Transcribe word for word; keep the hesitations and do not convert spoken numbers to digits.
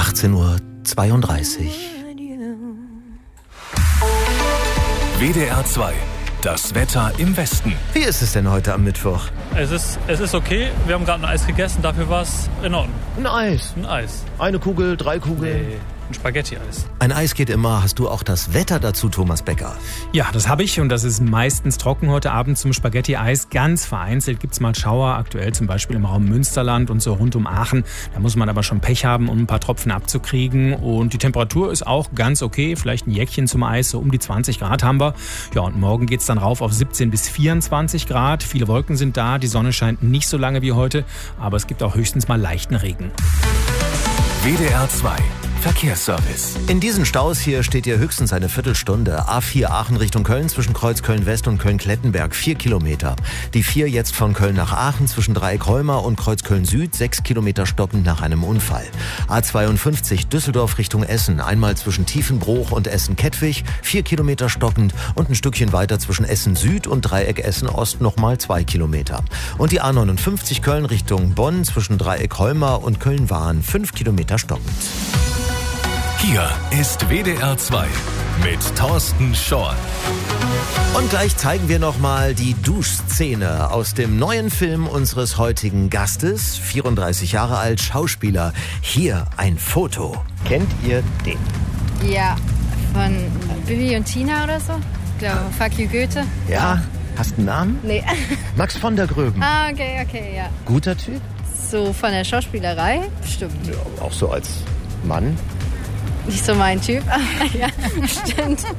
achtzehn Uhr zweiunddreißig. W D R zwei. Das Wetter im Westen. Wie ist es denn heute am Mittwoch? Es ist, es ist okay. Wir haben gerade ein Eis gegessen, dafür war es in Ordnung. Ein Eis. Ein Eis. Eine Kugel, drei Kugeln. Nee, ein Spaghetti-Eis. Ein Eis geht immer. Hast du auch das Wetter dazu, Thomas Becker? Ja, das habe ich und das ist meistens trocken heute Abend zum Spaghetti-Eis. Ganz vereinzelt gibt es mal Schauer, aktuell zum Beispiel im Raum Münsterland und so rund um Aachen. Da muss man aber schon Pech haben, um ein paar Tropfen abzukriegen. Und die Temperatur ist auch ganz okay. Vielleicht ein Jäckchen zum Eis, so um die zwanzig Grad haben wir. Ja, und morgen geht es dann rauf auf siebzehn bis vierundzwanzig Grad. Viele Wolken sind da, die Sonne scheint nicht so lange wie heute, aber es gibt auch höchstens mal leichten Regen. W D R zwei. Verkehrsservice. In diesen Staus hier steht ihr höchstens eine Viertelstunde. A vier Aachen Richtung Köln zwischen Kreuz Köln-West und Köln-Klettenberg, vier Kilometer. Die vier jetzt von Köln nach Aachen zwischen Dreieck-Holmer und Kreuz Köln-Süd, sechs Kilometer stockend nach einem Unfall. A zweiundfünfzig Düsseldorf Richtung Essen, einmal zwischen Tiefenbruch und Essen-Kettwig, vier Kilometer stockend und ein Stückchen weiter zwischen Essen-Süd und Dreieck Essen-Ost nochmal zwei Kilometer. Und die A neunundfünfzig Köln Richtung Bonn zwischen Dreieck-Holmer und Köln-Wahn, fünf Kilometer stockend. Hier ist W D R zwei mit Thorsten Schorn. Und gleich zeigen wir nochmal die Duschszene aus dem neuen Film unseres heutigen Gastes, vierunddreißig Jahre alt, Schauspieler. Hier ein Foto. Kennt ihr den? Ja, von Bibi und Tina oder so. Ich glaube, Fuck You Goethe. Ja? Hast du einen Namen? Nee. Max von der Gröben. Ah, okay, okay, ja. Guter Typ? So von der Schauspielerei? Bestimmt. Ja, auch so als Mann. Nicht so mein Typ, aber ja, stimmt.